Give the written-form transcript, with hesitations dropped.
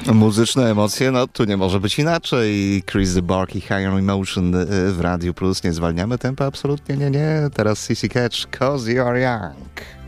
Muzyczne emocje, no tu nie może być inaczej. Chris the Bark i Higher Emotion w Radiu Plus. Nie zwalniamy tempa, absolutnie nie. Teraz CC Catch, 'Cause You Are Young.